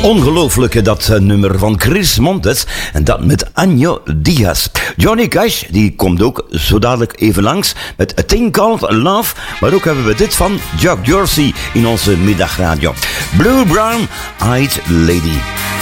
Ongelooflijke dat nummer van Chris Montes en dat met Año Diaz. Johnny Cash, die komt ook zo dadelijk even langs met A Thing Called Love. Maar ook hebben we dit van Jack Dorsey in onze middagradio. Blue Brown Eyed Lady.